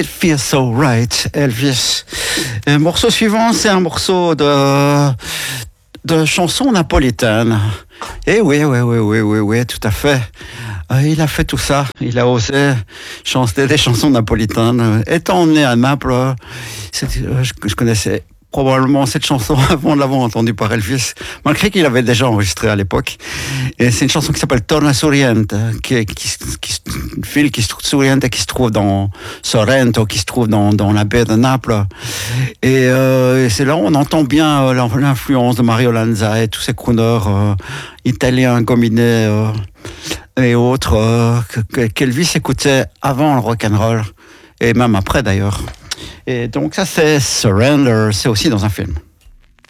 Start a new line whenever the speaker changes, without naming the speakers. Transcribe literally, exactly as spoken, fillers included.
It Feels So Right, Elvis. Et le morceau suivant, c'est un morceau de, de chanson napolitaine. Et oui, oui, oui, oui, oui, oui, tout à fait. Euh, il a fait tout ça. Il a osé chanter des chansons napolitaines. Étant né à Naples, c'est, euh, je, je connaissais probablement cette chanson avant de l'avoir entendue par Elvis, malgré qu'il avait déjà enregistré à l'époque. Et c'est une chanson qui s'appelle Torna Sorrento, qui, qui, qui, une ville qui se trouve Sorrento, qui se trouve dans Sorrento, qui se trouve dans, dans la baie de Naples. Et, euh, et c'est là où on entend bien euh, l'influence de Mario Lanza et tous ces crooners euh, italiens, gominés euh, et autres euh, que, qu'Elvis écoutait avant le rock'n'roll et même après d'ailleurs. Et donc ça c'est Surrender, c'est aussi dans un film.